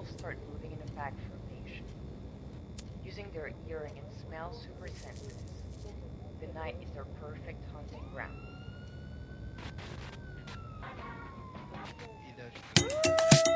animals start moving in a pack formation. Using their hearing and smell super senses, the night is their perfect hunting ground.